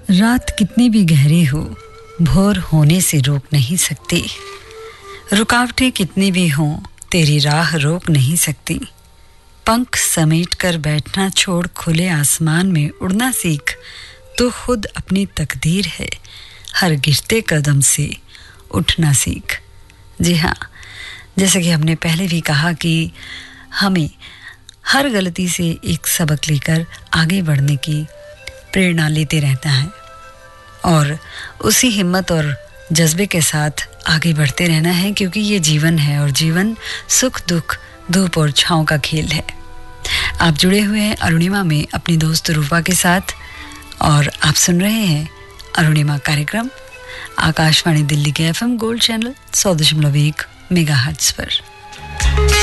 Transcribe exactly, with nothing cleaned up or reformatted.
रात कितनी भी गहरी हो, भोर होने से रोक नहीं सकती। रुकावटें कितनी भी हों, तेरी राह रोक नहीं सकती। पंख समेट कर बैठना छोड़ खुले आसमान में उड़ना सीख, तो खुद अपनी तकदीर है। हर गिरते कदम से उठना सीख। जी हाँ, जैसे कि हमने पहले भी कहा कि हमें हर गलती से एक सबक लेकर आगे बढ़ने की प्रेरणा लेते रहता है और उसी हिम्मत और जज्बे के साथ आगे बढ़ते रहना है, क्योंकि ये जीवन है और जीवन सुख दुख धूप और छाँव का खेल है। आप जुड़े हुए हैं अरुणिमा में अपनी दोस्त रूपा के साथ और आप सुन रहे हैं अरुणिमा कार्यक्रम आकाशवाणी दिल्ली के एफएम गोल्ड चैनल सौ दशमलव एक मेगाहर्ट्ज पर।